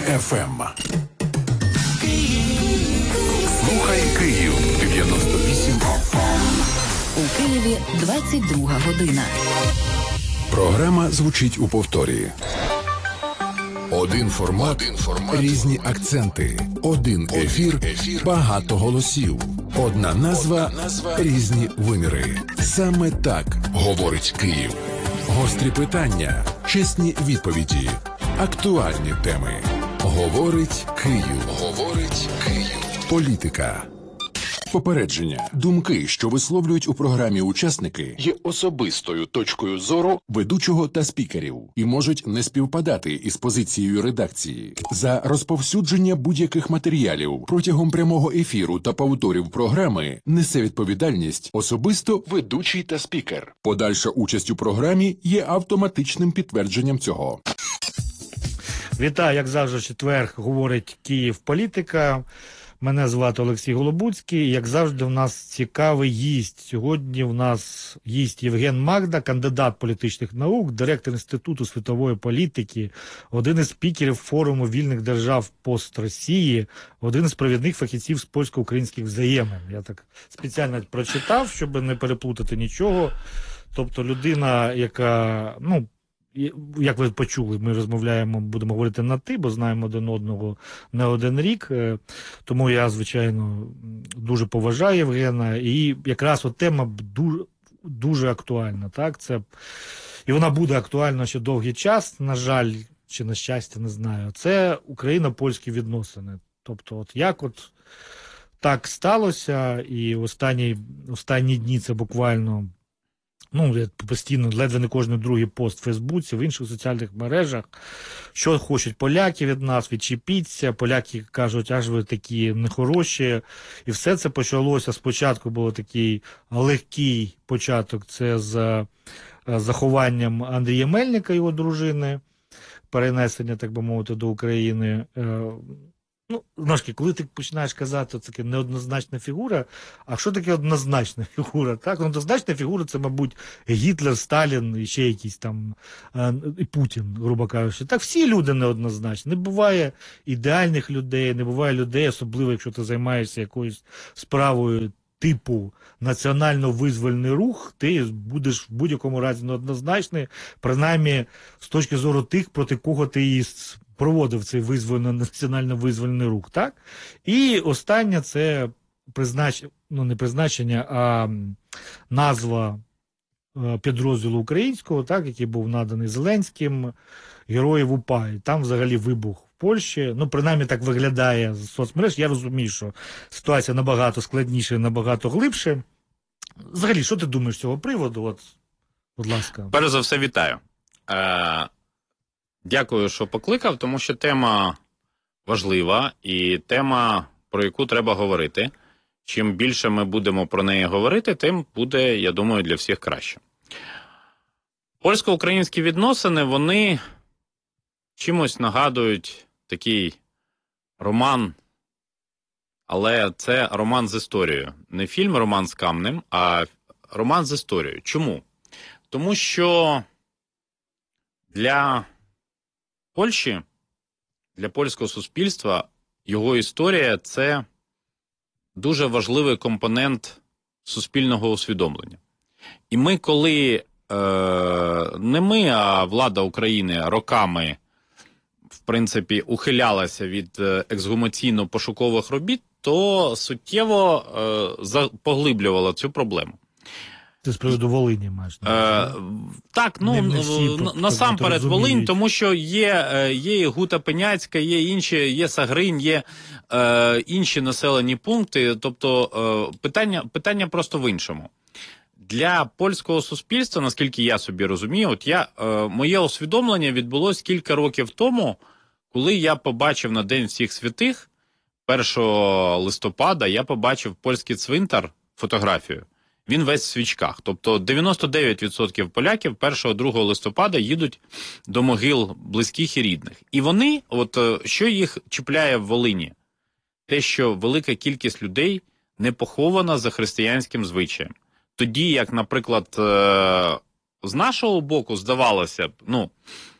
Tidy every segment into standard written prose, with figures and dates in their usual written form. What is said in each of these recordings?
FM. Слухай Київ 98 FM. У Києві 22 година. Програма звучить у повторі. Один формат, різні акценти. Один ефір, багато голосів. Одна назва, різні виміри. Саме так говорить Київ. Гострі питання, чесні відповіді, актуальні теми. Говорить Київ. Говорить Київ. Політика. Попередження. Думки, що висловлюють у програмі учасники, є особистою точкою зору ведучого та спікерів і можуть не співпадати із позицією редакції. За розповсюдження будь-яких матеріалів протягом прямого ефіру та повторів програми несе відповідальність особисто ведучий та спікер. Подальша участь у програмі є автоматичним підтвердженням цього. Вітаю, як завжди, четвер говорить Київ політика. Мене звати Олексій Голобуцький. Як завжди, у нас цікавий гість. Сьогодні у нас гість Євген Магда, кандидат політичних наук, директор Інституту світової політики, один із спікерів форуму вільних держав пост-Росії, один із провідних фахівців з польсько-українських взаємин. Я так спеціально прочитав, щоб не переплутати нічого. Тобто людина, яка, як ви почули, ми розмовляємо, будемо говорити на «ти», бо знаємо один одного не один рік. Тому я, звичайно, дуже поважаю Євгена. І якраз от тема дуже актуальна. Так? І вона буде актуальна ще довгий час, на жаль, чи на щастя, не знаю. Це Україно-польські відносини. Тобто, от як от так сталося, і останні дні це буквально... я постійно, ледве не кожен другий пост в Фейсбуці, в інших соціальних мережах, що хочуть поляки від нас, відчепіться, поляки кажуть, аж ви такі нехороші. І все це почалося, спочатку був такий легкий початок, це з захованням Андрія Мельника, його дружини, перенесення, так би мовити, до України. Коли ти починаєш казати, це таке неоднозначна фігура, а що таке однозначна фігура? Так, однозначна фігура – це, мабуть, Гітлер, Сталін і ще якийсь там, і Путін, грубо кажучи. Так, всі люди неоднозначні. Не буває ідеальних людей, не буває людей, особливо, якщо ти займаєшся якоюсь справою типу національно-визвольний рух, ти будеш в будь-якому разі неоднозначний, принаймні з точки зору тих, проти кого ти і проводив цей національно-визвольний рух, так? І останнє – це не призначення, а назва підрозділу українського, так, який був наданий Зеленським, Героїв УПА. І там взагалі вибух в Польщі. Принаймні так виглядає з соцмереж. Я розумію, що ситуація набагато складніша і набагато глибше. Взагалі, що ти думаєш з цього приводу? От, будь ласка. Перш за все, вітаю. Дякую, що покликав, тому що тема важлива і тема, про яку треба говорити. Чим більше ми будемо про неї говорити, тим буде, я думаю, для всіх краще. Польсько-українські відносини, вони чимось нагадують такий роман, але це роман з історією. Не фільм «Роман з камнем», а роман з історією. Чому? Тому що для Польщі, для польського суспільства, його історія – це дуже важливий компонент суспільного усвідомлення. І ми, коли, не ми, а влада України роками, в принципі, ухилялася від ексгумаційно-пошукових робіт, то суттєво поглиблювала цю проблему. Ти з приводу Волині маєш? Так, насамперед Волинь, тому що є і Гута Пеняцька, є інші, є Сагринь, є інші населені пункти. Тобто питання просто в іншому. Для польського суспільства, наскільки я собі розумію, моє усвідомлення відбулось кілька років тому, коли я побачив на День всіх святих, 1 листопада, я побачив польський цвинтар, фотографію. Він весь в свічках. Тобто 99% поляків 1-2 листопада їдуть до могил близьких і рідних. І вони, що їх чіпляє в Волині? Те, що велика кількість людей не похована за християнським звичаєм. Тоді, як, наприклад, з нашого боку, здавалося б,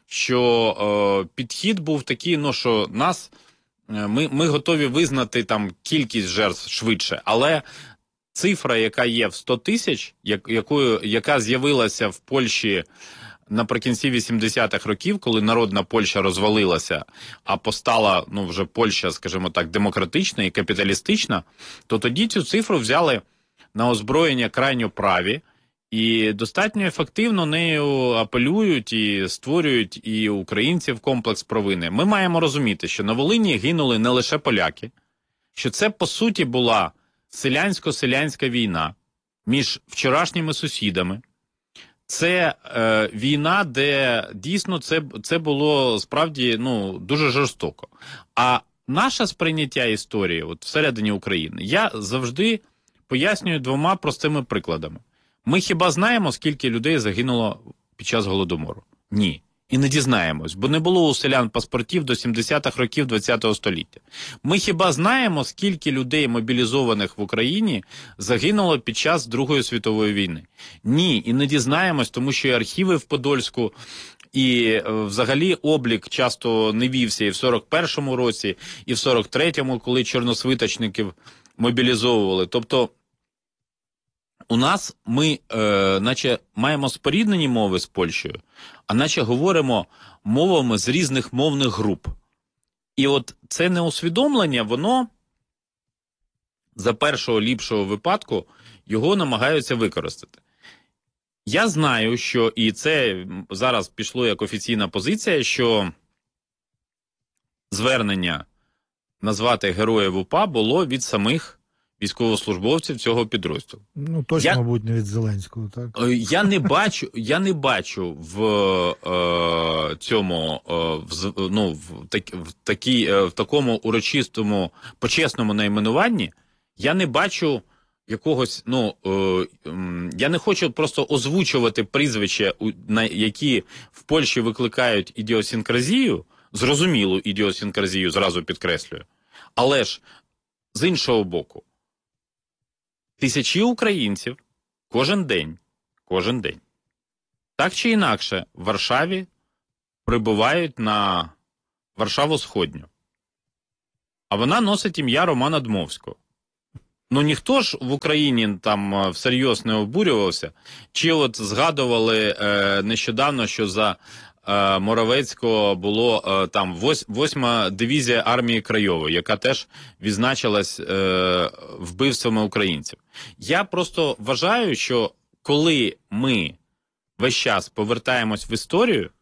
що підхід був такий, ну, що ми готові визнати там кількість жертв швидше, але цифра, яка є в 100 тисяч, яка з'явилася в Польщі наприкінці 80-х років, коли народна Польща розвалилася, а постала, ну, вже Польща, скажімо так, демократична і капіталістична, то тоді цю цифру взяли на озброєння крайньо праві, і достатньо ефективно нею апелюють і створюють і українців комплекс провини. Ми маємо розуміти, що на Волині гинули не лише поляки, що це, по суті, була селянсько-селянська війна між вчорашніми сусідами. Це війна, де дійсно це було справді, ну, дуже жорстоко. А наше сприйняття історії от всередині України я завжди пояснюю двома простими прикладами. Ми хіба знаємо, скільки людей загинуло під час Голодомору? Ні. І не дізнаємось, бо не було у селян паспортів до 70-х років ХХ століття. Ми хіба знаємо, скільки людей, мобілізованих в Україні, загинуло під час Другої світової війни? Ні, і не дізнаємось, тому що і архіви в Подольську, і взагалі облік часто не вівся і в 41-му році, і в 43-му, коли чорносвиточників мобілізовували. Тобто у нас ми наче маємо споріднені мови з Польщею, а наче говоримо мовами з різних мовних груп. І от це неусвідомлення, воно за першого ліпшого випадку його намагаються використати. Я знаю, що, і це зараз пішло як офіційна позиція, що звернення назвати героїв УПА було від самих військовослужбовців цього підрозділу. Ну, точно, мабуть, не від Зеленського, так? Я не бачу в цьому, в такому урочистому, почесному найменуванні, я не бачу якогось, я не хочу просто озвучувати прізвища, які в Польщі викликають ідіосінкразію, зрозумілу ідіосінкразію, зразу підкреслюю, але ж з іншого боку, тисячі українців кожен день, так чи інакше, в Варшаві прибувають на Варшаву-Сходню. А вона носить ім'я Романа Дмовського. Ну, ніхто ж в Україні там всерйоз не обурювався. Чи от згадували нещодавно, що за Моровецького було там 8-ма дивізія армії Крайової, яка теж відзначилась вбивствами українців. Я просто вважаю, що коли ми весь час повертаємось в історію,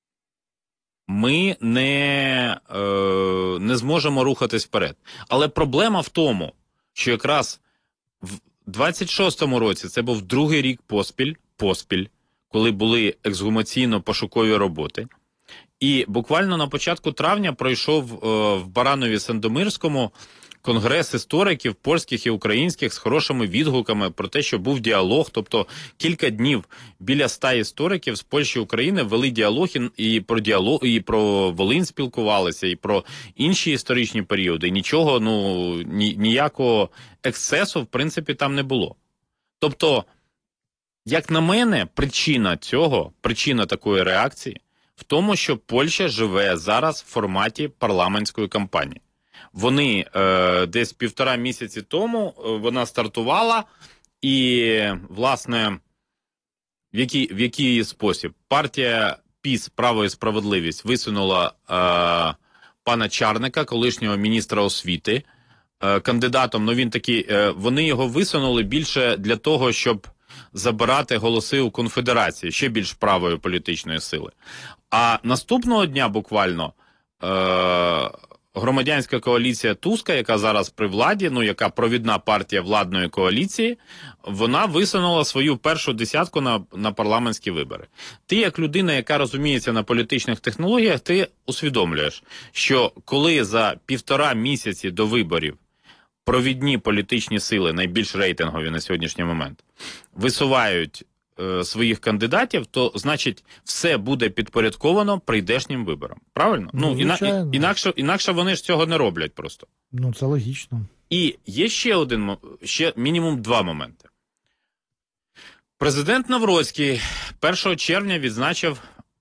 ми не зможемо рухатись вперед. Але проблема в тому, що якраз в 26-му році, це був другий рік поспіль, коли були ексгумаційно-пошукові роботи. І буквально на початку травня пройшов в Баранові-Сандомирському конгрес істориків польських і українських з хорошими відгуками про те, що був діалог. Тобто кілька днів біля 100 істориків з Польщі і України вели діалог, і про Волинь спілкувалися, і про інші історичні періоди. Нічого, ніякого ексцесу, в принципі, там не було. Тобто, як на мене, причина такої реакції в тому, що Польща живе зараз в форматі парламентської кампанії. Вони десь 1,5 місяці тому вона стартувала і, власне, в який спосіб? Партія ПіС «Право і справедливість» висунула пана Чарника, колишнього міністра освіти, кандидатом. Вони його висунули більше для того, щоб забирати голоси у конфедерації, ще більш правої політичної сили. А наступного дня буквально громадянська коаліція Туска, яка зараз при владі, яка провідна партія владної коаліції, вона висунула свою першу десятку на парламентські вибори. Ти, як людина, яка розуміється на політичних технологіях, ти усвідомлюєш, що коли за 1,5 місяці до виборів провідні політичні сили, найбільш рейтингові на сьогоднішній момент, висувають своїх кандидатів, то, значить, все буде підпорядковано прийдешнім виборам. Правильно? Інакше вони ж цього не роблять просто. Це логічно. І є ще мінімум 2 моменти. Президент Навроцький 1 червня відзначив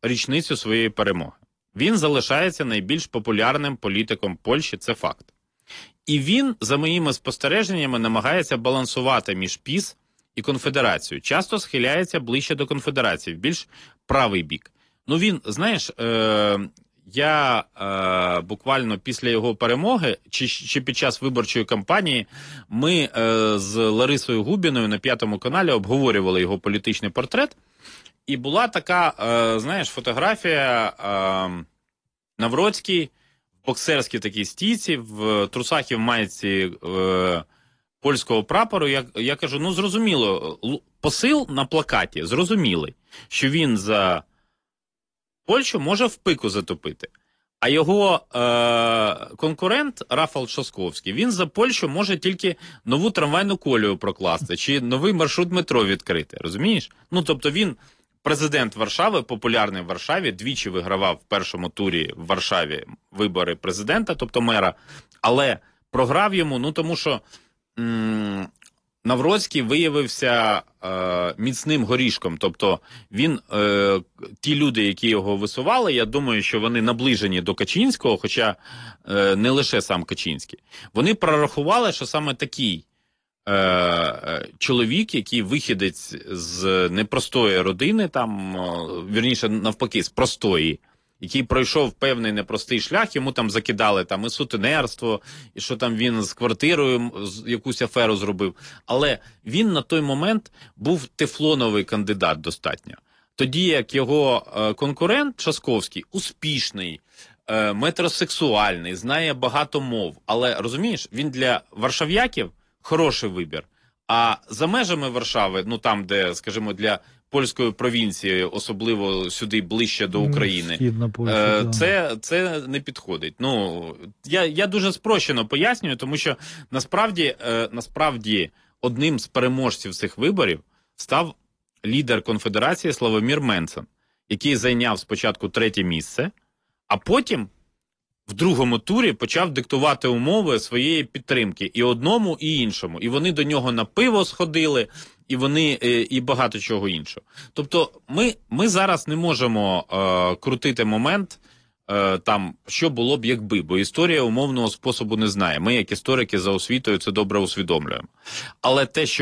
річницю своєї перемоги. Він залишається найбільш популярним політиком Польщі, це факт. І він, за моїми спостереженнями, намагається балансувати між ПіС і Конфедерацією. Часто схиляється ближче до Конфедерації, в більш правий бік. Ну він, знаєш, я буквально після його перемоги, чи під час виборчої кампанії, ми з Ларисою Губіною на 5-му каналі обговорювали його політичний портрет. І була така, знаєш, фотографія Навроцький в боксерській такій стійці, в трусах і в майці польського прапору. Я кажу, ну зрозуміло, посил на плакаті зрозумілий, що він за Польщу може в пику затопити. А його конкурент Рафал Трzaskowski, він за Польщу може тільки нову трамвайну колію прокласти, чи новий маршрут метро відкрити, розумієш? Ну, тобто він президент Варшави, популярний в Варшаві, двічі вигравав в першому турі в Варшаві вибори президента, тобто мера, але програв йому, ну тому що Навроцький виявився міцним горішком, тобто він, ті люди, які його висували, я думаю, що вони наближені до Качинського, хоча не лише сам Качинський, вони прорахували, що саме такий чоловік, який вихідець з непростої родини, там, вірніше навпаки, з простої, який пройшов певний непростий шлях, йому там закидали там і сутенерство, і що там він з квартирою якусь аферу зробив. Але він на той момент був тефлоновий кандидат достатньо. Тоді як його конкурент Трzaskowski успішний, метросексуальний, знає багато мов. Але, розумієш, він для варшав'яків хороший вибір. А за межами Варшави, ну там, де, скажімо, для польської провінції, особливо сюди ближче до України, це не підходить. Ну, я дуже спрощено пояснюю, тому що насправді одним з переможців цих виборів став лідер конфедерації Славомір Менцен, який зайняв спочатку 3-те місце, а потім в другому турі почав диктувати умови своєї підтримки і одному, і іншому. І вони до нього на пиво сходили, і багато чого іншого. Тобто ми зараз не можемо крутити момент, там, що було б якби, бо історія умовного способу не знає. Ми, як історики за освітою, це добре усвідомлюємо. Але те, що